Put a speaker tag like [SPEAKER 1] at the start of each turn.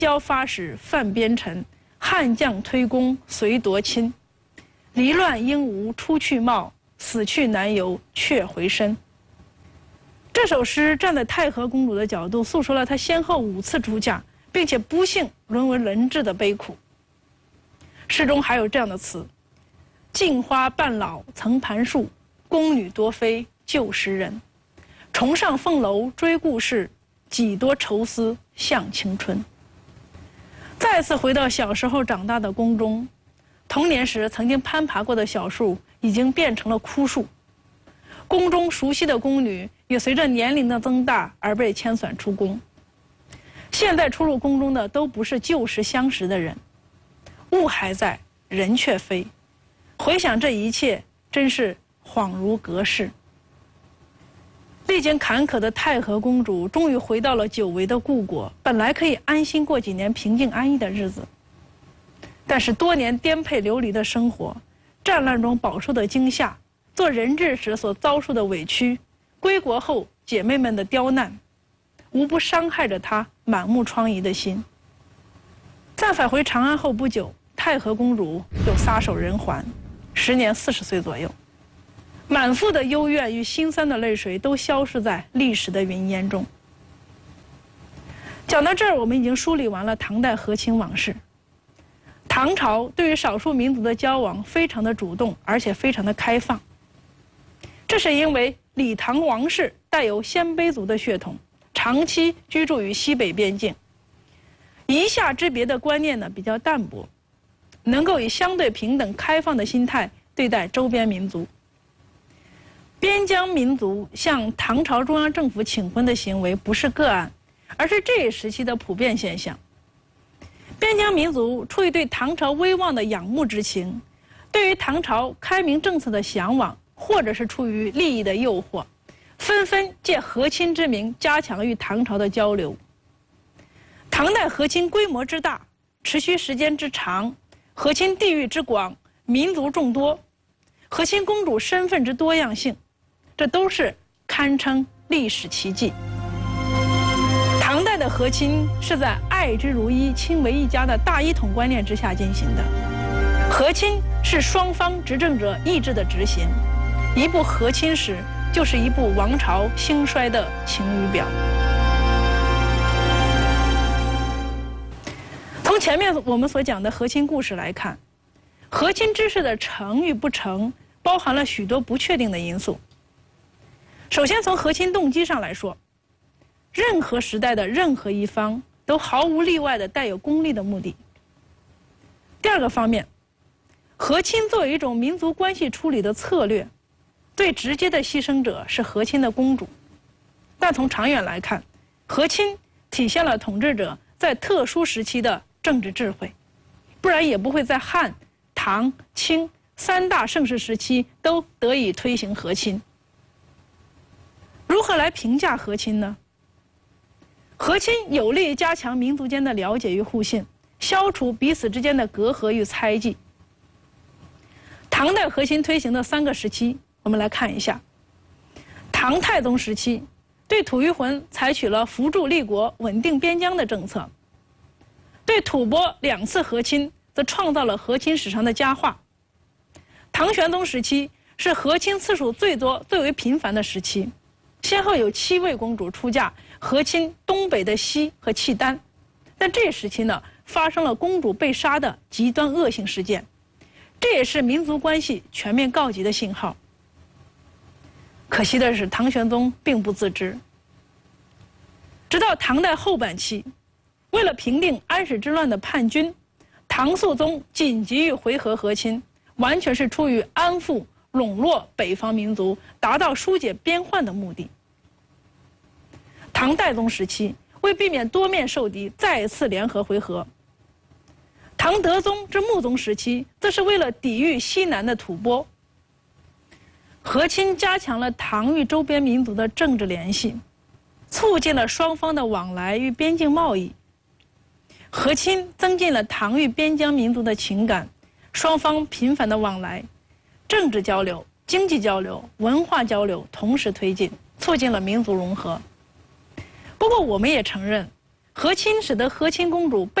[SPEAKER 1] 交发使犯边臣，汉将推攻随夺亲。离乱应无出去貌，死去难由却回身。这首诗站在太和公主的角度，诉说了她先后5次出嫁，并且不幸沦为人质的悲苦。诗中还有这样的词：镜花半老曾盘树，宫女多飞旧时人。重上凤楼追故事，几多愁思向青春。再次回到小时候长大的宫中，童年时曾经攀爬过的小树已经变成了枯树。宫中熟悉的宫女也随着年龄的增大而被遣返出宫。现在出入宫中的都不是旧时相识的人，物还在，人却非。回想这一切，真是恍如隔世。历经坎坷的太和公主终于回到了久违的故国，本来可以安心过几年平静安逸的日子，但是多年颠沛流离的生活，战乱中饱受的惊吓，做人质时所遭受的委屈，归国后姐妹们的刁难，无不伤害着她满目疮痍的心。再返回长安后不久，太和公主又撒手人寰，时年40岁左右。满腹的幽怨与心酸的泪水都消失在历史的云烟中。讲到这儿，我们已经梳理完了唐代和亲往事。唐朝对于少数民族的交往非常的主动，而且非常的开放。这是因为李唐王室带有鲜卑族的血统，长期居住于西北边境，夷夏之别的观念呢比较淡薄，能够以相对平等开放的心态对待周边民族。边疆民族向唐朝中央政府请婚的行为不是个案，而是这一时期的普遍现象。边疆民族出于对唐朝威望的仰慕之情，对于唐朝开明政策的向往，或者是出于利益的诱惑，纷纷借和亲之名加强与唐朝的交流。唐代和亲规模之大，持续时间之长，和亲地域之广，民族众多，和亲公主身份之多样性，这都是堪称历史奇迹。唐代的和亲是在爱之如一、亲为一家的大一统观念之下进行的。和亲是双方执政者意志的执行，一部和亲史就是一部王朝兴衰的晴雨表。从前面我们所讲的和亲故事来看，和亲之事的成与不成包含了许多不确定的因素。首先从和亲动机上来说，任何时代的任何一方都毫无例外地带有功利的目的。第二个方面，和亲作为一种民族关系处理的策略，最直接的牺牲者是和亲的公主。但从长远来看，和亲体现了统治者在特殊时期的政治智慧，不然也不会在汉、唐、清3大盛世时期都得以推行和亲。如何来评价和亲呢？和亲有利于加强民族间的了解与互信，消除彼此之间的隔阂与猜忌。唐代和亲推行的3个时期，我们来看一下。唐太宗时期，对吐谷浑采取了扶助立国、稳定边疆的政策；对吐蕃2次和亲，则创造了和亲史上的佳话。唐玄宗时期是和亲次数最多、最为频繁的时期，先后有7位公主出嫁和亲东北的西和契丹。但这时期呢，发生了公主被杀的极端恶性事件，这也是民族关系全面告急的信号。可惜的是，唐玄宗并不自知。直到唐代后半期，为了平定安史之乱的叛军，唐肃宗紧急与回纥和亲，完全是出于安抚、笼络北方民族，达到疏解边患的目的。唐代宗时期，为避免多面受敌，再次联合回纥。唐德宗至穆宗时期，则是为了抵御西南的吐蕃。和亲加强了唐与周边民族的政治联系，促进了双方的往来与边境贸易。和亲增进了唐与边疆民族的情感，双方频繁的往来，政治交流、经济交流、文化交流同时推进，促进了民族融合。不过我们也承认， 和亲使得和亲公主